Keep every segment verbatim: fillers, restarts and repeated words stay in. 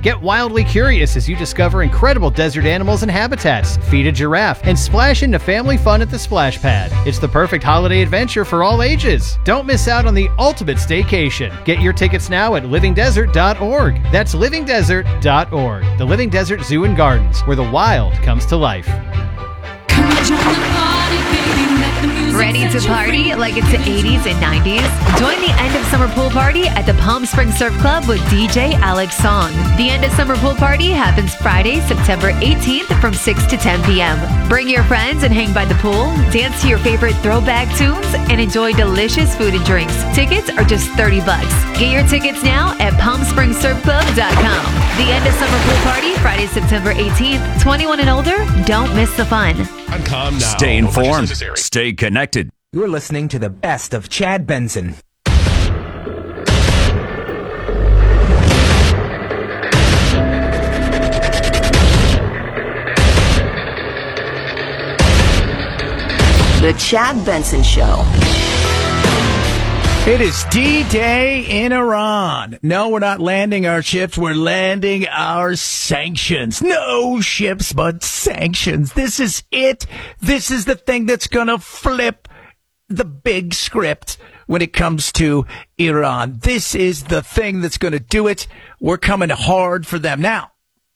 Get wildly curious as you discover incredible desert animals and habitats, feed a giraffe, and splash into family fun at the Splash Pad. It's the perfect holiday adventure for all ages. Don't miss out on the ultimate staycation. Get your tickets now at living desert dot org. That's living desert dot org. The Living Desert Zoo and Gardens, where the wild comes to life. Ready to party like it's the eighties and nineties? Join the end of summer pool party at the Palm Springs Surf Club with D J Alex Song. The end of summer pool party happens Friday, September eighteenth from six to ten p.m. Bring your friends and hang by the pool, dance to your favorite throwback tunes, and enjoy delicious food and drinks. Tickets are just thirty bucks. Get your tickets now at palm springs surf club dot com. The end of summer pool party, Friday, September eighteenth. twenty-one and older, don't miss the fun. I'm calm now. Stay informed. Stay connected. You're listening to the best of Chad Benson. The Chad Benson Show. It is D-Day in Iran. No, we're not landing our ships. We're landing our sanctions. No ships, but sanctions. This is it. This is the thing that's going to flip the big script when it comes to Iran. This is the thing that's going to do it. We're coming hard for them. Now,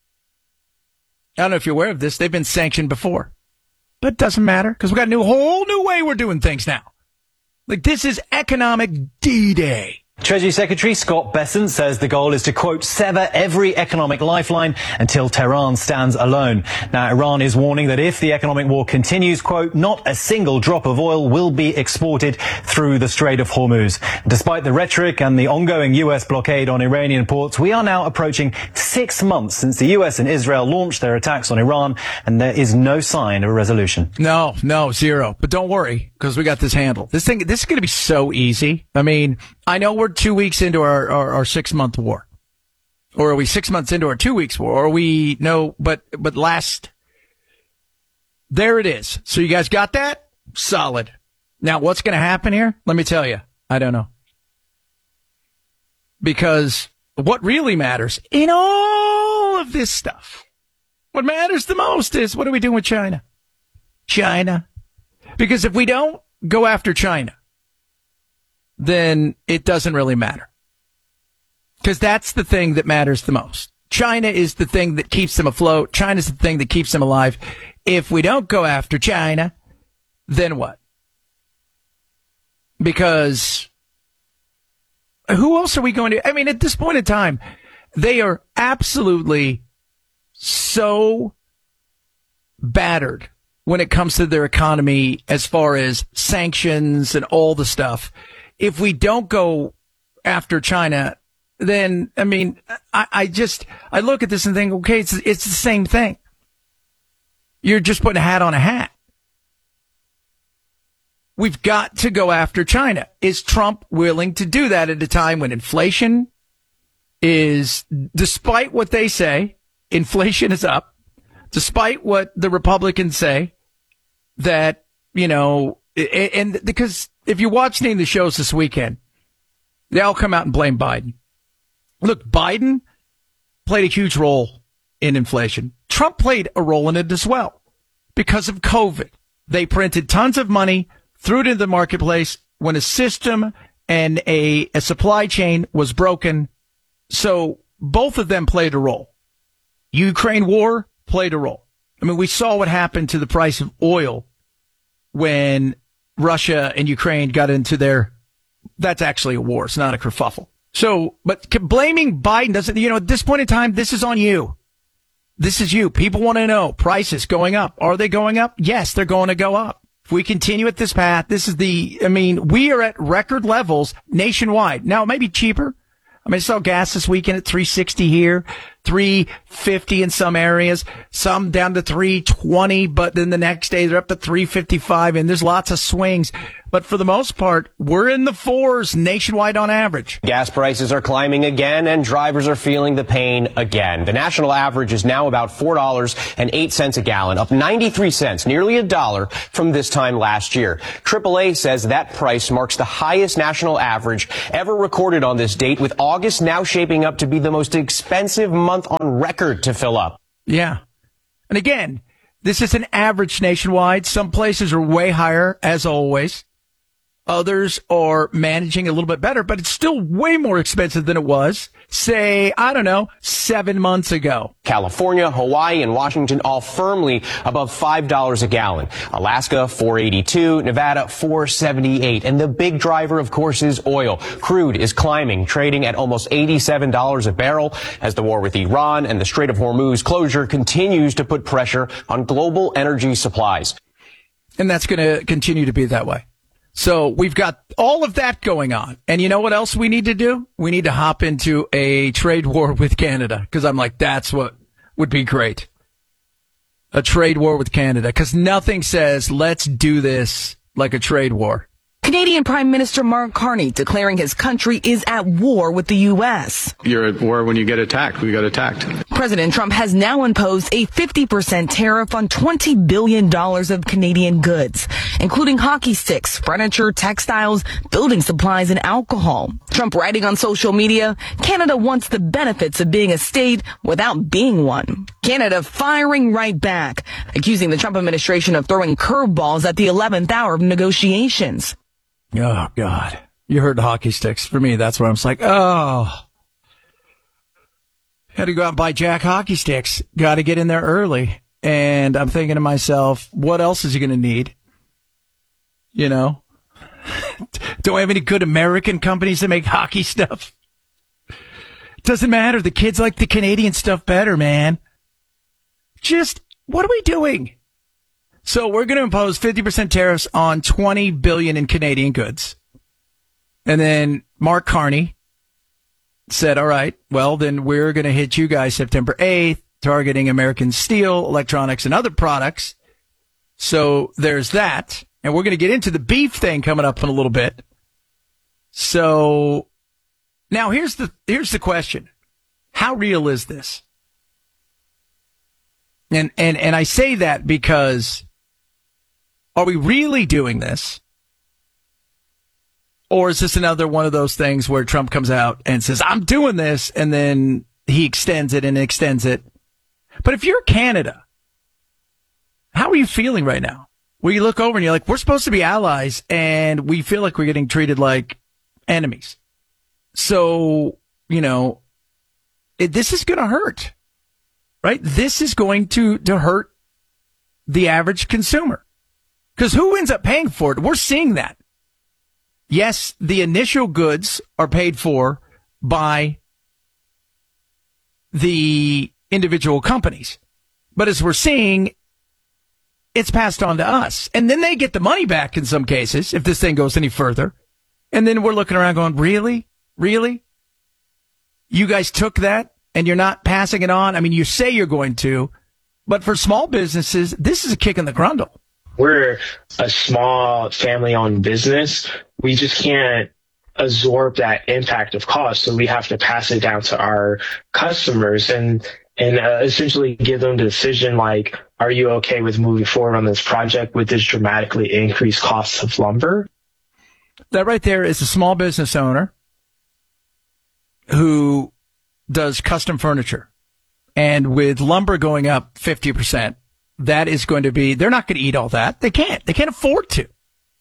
I don't know if you're aware of this. They've been sanctioned before. But it doesn't matter because we got a new, whole new way we're doing things now. Like, this is economic D-Day. Treasury Secretary Scott Bessent says the goal is to, quote, sever every economic lifeline until Tehran stands alone. Now, Iran is warning that if the economic war continues, quote, not a single drop of oil will be exported through the Strait of Hormuz. Despite the rhetoric and the ongoing U S blockade on Iranian ports, we are now approaching six months since the U S and Israel launched their attacks on Iran, and there is no sign of a resolution. No, no, zero. But don't worry, because we got this handled. This thing, this is going to be so easy. I mean, I know we're two weeks into our, our, our six-month war. Or are we six months into our two weeks war? Or are we, no, but, but last, there it is. So you guys got that? Solid. Now, what's going to happen here? Let me tell you. I don't know. Because what really matters in all of this stuff, what matters the most is, what are we doing with China? China. Because if we don't go after China, then it doesn't really matter. Because that's the thing that matters the most. China is the thing that keeps them afloat. China's the thing that keeps them alive. If we don't go after China, then what? Because who else are we going to? I mean, at this point in time, they are absolutely so battered when it comes to their economy as far as sanctions and all the stuff. If we don't go after China, then, I mean, I, I just, I look at this and think, okay, it's, it's the same thing. You're just putting a hat on a hat. We've got to go after China. Is Trump willing to do that at a time when inflation is, despite what they say, inflation is up, despite what the Republicans say, that, you know, and because if you watch any of the shows this weekend, they all come out and blame Biden. Look, Biden played a huge role in inflation. Trump played a role in it as well because of COVID. They printed tons of money, threw it into the marketplace when a system and a, a supply chain was broken. So both of them played a role. Ukraine war played a role. I mean, we saw what happened to the price of oil when Russia and Ukraine got into their, that's actually a war. It's not a kerfuffle. So, but blaming Biden doesn't, you know, at this point in time, this is on you. This is you. People want to know prices going up. Are they going up? Yes, they're going to go up. If we continue at this path, this is the, I mean, we are at record levels nationwide. Now, it may be cheaper. I mean, I saw gas this weekend at three sixty here, three fifty in some areas, some down to three twenty, but then the next day they're up to three fifty-five, and there's lots of swings. But for the most part, we're in the fours nationwide on average. Gas prices are climbing again, and drivers are feeling the pain again. The national average is now about four dollars and eight cents a gallon, up ninety-three cents, nearly a dollar from this time last year. triple A says that price marks the highest national average ever recorded on this date, with August now shaping up to be the most expensive month month on record to fill up. Yeah. And again, this is an average nationwide. Some places are way higher, as always. Others are managing a little bit better, but it's still way more expensive than it was, say, I don't know, seven months ago. California, Hawaii, and Washington all firmly above five dollars a gallon. Alaska, four eighty-two, Nevada, four seventy-eight. And the big driver, of course, is oil. Crude is climbing, trading at almost eighty-seven dollars a barrel as the war with Iran and the Strait of Hormuz closure continues to put pressure on global energy supplies. And that's going to continue to be that way. So we've got all of that going on. And you know what else we need to do? We need to hop into a trade war with Canada, because I'm like, that's what would be great. A trade war with Canada, because nothing says let's do this like a trade war. Canadian Prime Minister Mark Carney declaring his country is at war with the U S. You're at war when you get attacked. We got attacked. President Trump has now imposed a fifty percent tariff on twenty billion dollars of Canadian goods, including hockey sticks, furniture, textiles, building supplies, and alcohol. Trump writing on social media, Canada wants the benefits of being a state without being one. Canada firing right back, accusing the Trump administration of throwing curveballs at the eleventh hour of negotiations. Oh, God. You heard the hockey sticks. For me, that's where I'm just like, oh. Had to go out and buy Jack hockey sticks. Got to get in there early. And I'm thinking to myself, what else is he going to need? You know? Don't we have any good American companies that make hockey stuff? Doesn't matter. The kids like the Canadian stuff better, man. Just, what are we doing? So we're going to impose fifty percent tariffs on twenty billion dollars in Canadian goods. And then Mark Carney said, all right, well, then we're going to hit you guys September eighth, targeting American steel, electronics, and other products. So there's that. And we're going to get into the beef thing coming up in a little bit. So now here's the, here's the question. How real is this? And, and, and I say that because, are we really doing this? Or is this another one of those things where Trump comes out and says, I'm doing this, and then he extends it and extends it? But if you're Canada, how are you feeling right now? Where you look over and you're like, we're supposed to be allies, and we feel like we're getting treated like enemies. So, you know, it, this is going to hurt, right? This is going to, to hurt the average consumer. Because who ends up paying for it? We're seeing that. Yes, the initial goods are paid for by the individual companies. But as we're seeing, it's passed on to us. And then they get the money back in some cases, if this thing goes any further. And then we're looking around going, really? Really? You guys took that and you're not passing it on? I mean, you say you're going to, but for small businesses, this is a kick in the grundle. We're a small family-owned business. We just can't absorb that impact of cost, so we have to pass it down to our customers and and uh, essentially give them the decision like, are you okay with moving forward on this project with this dramatically increased cost of lumber? That right there is a small business owner who does custom furniture. And with lumber going up fifty percent, that is going to be, they're not going to eat all that. They can't. They can't afford to.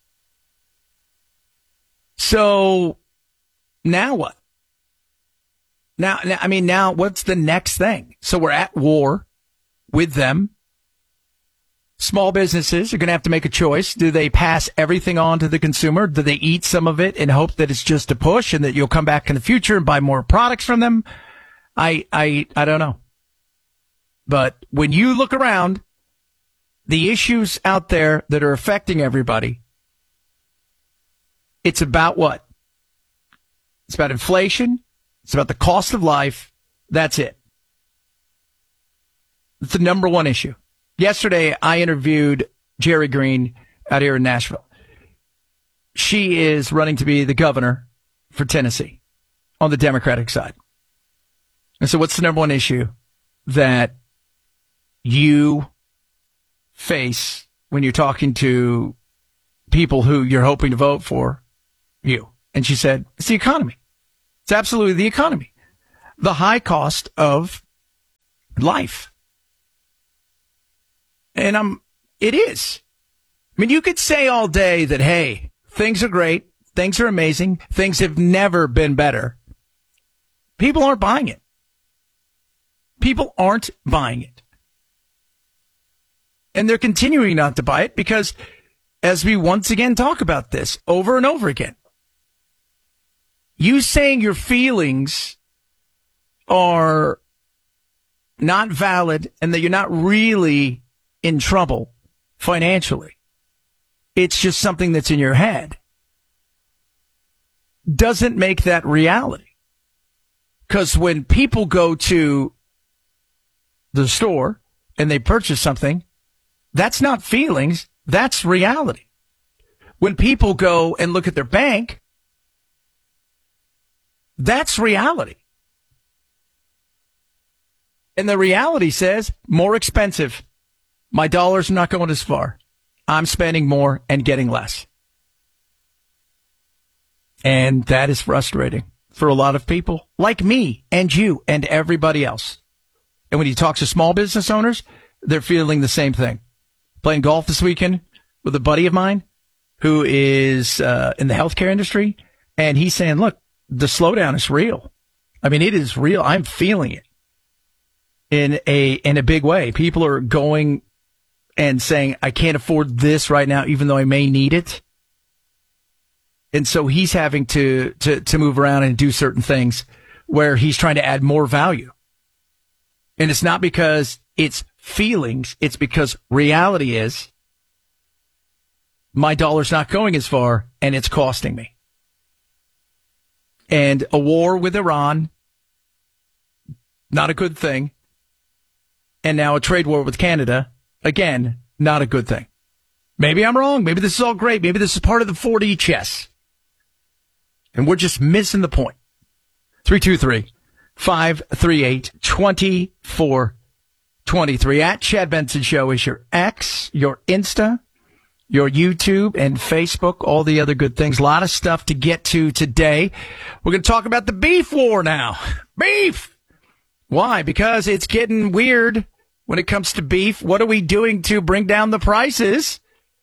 So now what? Now, now, I mean, now what's the next thing? So we're at war with them. Small businesses are going to have to make a choice. Do they pass everything on to the consumer? Do they eat some of it and hope that it's just a push and that you'll come back in the future and buy more products from them? I, I, I don't know. But when you look around, the issues out there that are affecting everybody, it's about what? It's about inflation. It's about the cost of life. That's it. It's the number one issue. Yesterday, I interviewed Jerry Green out here in Nashville. She is running to be the governor for Tennessee on the Democratic side. And so what's the number one issue that you face when you're talking to people who you're hoping to vote for you? And she said, it's the economy. It's absolutely the economy. The high cost of life. And I'm, it is. I mean, you could say all day that, hey, things are great, things are amazing, things have never been better. People aren't buying it. People aren't buying it. And they're continuing not to buy it because, as we once again talk about this over and over again, you saying your feelings are not valid and that you're not really in trouble financially, it's just something that's in your head, doesn't make that reality. Because when people go to the store and they purchase something, that's not feelings, that's reality. When people go and look at their bank, that's reality. And the reality says, more expensive. My dollars are not going as far. I'm spending more and getting less. And that is frustrating for a lot of people like me and you and everybody else. And when you talk to small business owners, they're feeling the same thing. Playing golf this weekend with a buddy of mine who is uh, in the healthcare industry. And he's saying, look, the slowdown is real. I mean, it is real. I'm feeling it in a, in a big way. People are going and saying, I can't afford this right now, even though I may need it. And so he's having to, to, to move around and do certain things where he's trying to add more value. And it's not because it's feelings. It's because reality is my dollar's not going as far and it's costing me. And a war with Iran, not a good thing. And now a trade war with Canada, again, not a good thing. Maybe I'm wrong. Maybe this is all great. Maybe this is part of the four D chess. And we're just missing the point. three two three, five three eight, two four two three. At Chad Benson Show is your X, your Insta, your YouTube, and Facebook, all the other good things. A lot of stuff to get to today. We're going to talk about the beef war now. Beef! Why? Because it's getting weird when it comes to beef. What are we doing to bring down the prices?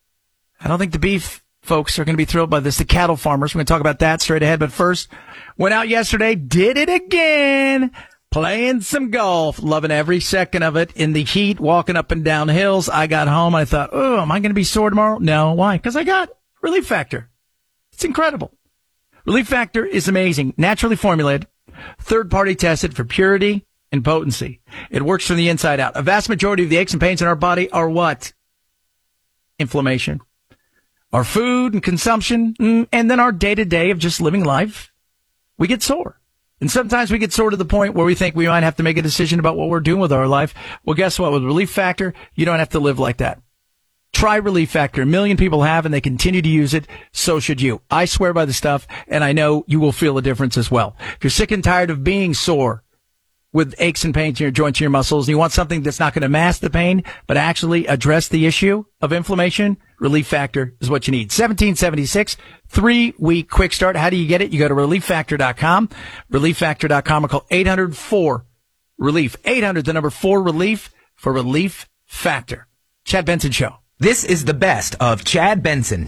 I don't think the beef folks are going to be thrilled by this. The cattle farmers, we're going to talk about that straight ahead. But first, went out yesterday, did it again, playing some golf, loving every second of it in the heat, walking up and down hills. I got home. I thought, oh, am I going to be sore tomorrow? No. Why? Because I got Relief Factor. It's incredible. Relief Factor is amazing. Naturally formulated, third-party tested for purity and potency. It works from the inside out. A vast majority of the aches and pains in our body are what? Inflammation. Our food and consumption, and then our day-to-day of just living life, we get sore. And sometimes we get sore to the point where we think we might have to make a decision about what we're doing with our life. Well, guess what? With Relief Factor, you don't have to live like that. Try Relief Factor. A million people have, and they continue to use it. So should you. I swear by the stuff, and I know you will feel a difference as well. If you're sick and tired of being sore with aches and pains in your joints and your muscles, and you want something that's not going to mask the pain, but actually address the issue of inflammation, Relief Factor is what you need. seventeen seventy-six, three-week quick start. How do you get it? You go to relief factor dot com, relief factor dot com, or call eight hundred four relief. eight hundred, the number four, relief for Relief Factor. Chad Benson Show. This is the best of Chad Benson.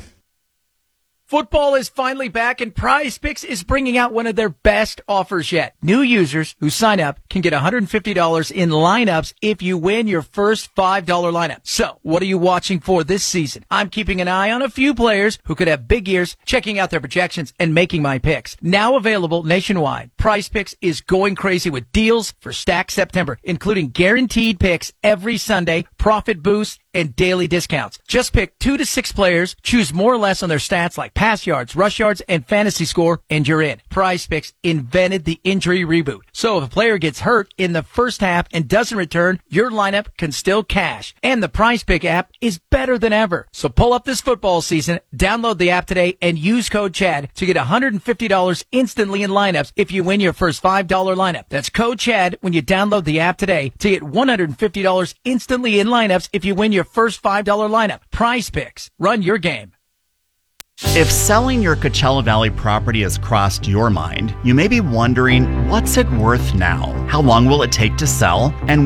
Football is finally back, and Prize Picks is bringing out one of their best offers yet. New users who sign up can get one hundred fifty dollars in lineups if you win your first five dollar lineup. So, what are you watching for this season? I'm keeping an eye on a few players who could have big years, checking out their projections, and making my picks. Now available nationwide, Prize Picks is going crazy with deals for Stack September, including guaranteed picks every Sunday, profit boosts, and daily discounts. Just pick two to six players, choose more or less on their stats like pass yards, rush yards, and fantasy score, and you're in. Prize Picks invented the injury reboot. So if a player gets hurt in the first half and doesn't return, your lineup can still cash. And the Prize Pick app is better than ever. So pull up this football season, download the app today, and use code CHAD to get one hundred fifty dollars instantly in lineups if you win your first five dollar lineup. That's code CHAD when you download the app today to get one hundred fifty dollars instantly in lineups if you win your first five dollar lineup. Prize Picks. Run your game. If selling your Coachella Valley property has crossed your mind, you may be wondering, what's it worth now? How long will it take to sell? And